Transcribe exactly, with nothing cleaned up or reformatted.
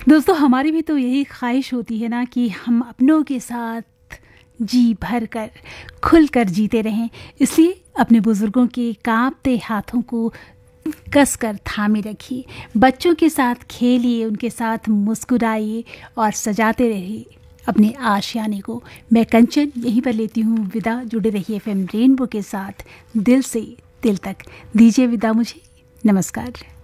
दोस्तों, हमारी भी तो यही ख्वाहिश होती है ना कि हम अपनों के साथ जी भर कर खुल कर जीते रहें। इसलिए अपने बुजुर्गों के कांपते हाथों को कस कर थामे रखिए, बच्चों के साथ खेलिए, उनके साथ मुस्कुराइए और सजाते रहिए अपने आशियाने को। मैं कंचन यहीं पर लेती हूँ विदा। जुड़े रहिए एफएम रेनबो के साथ, दिल से दिल तक। दीजिए विदा मुझे। नमस्कार।